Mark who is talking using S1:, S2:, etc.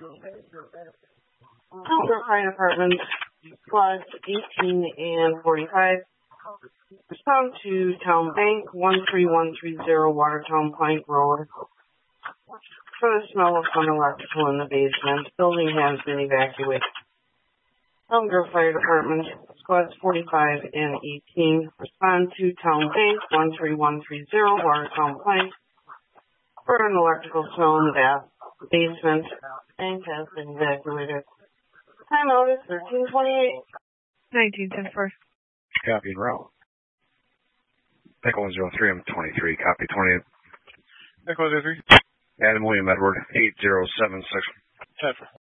S1: Elmgrove Fire Department, squads 18 and 45. Respond to Town Bank, 13130 Watertown Plank Road. For the smell of some electrical in the basement, building has been evacuated. Elmgrove Fire Department, squads 45 and 18. Respond to Town Bank, 13130 Watertown Plank. For an electrical smell in the basement, bank has been evacuated. Time out is 13:28.
S2: 1910
S3: Copy and route. Echo 103, I'm 23. Copy 20.
S4: Echo 03.
S3: Adam William Edward, 8076.
S4: 10.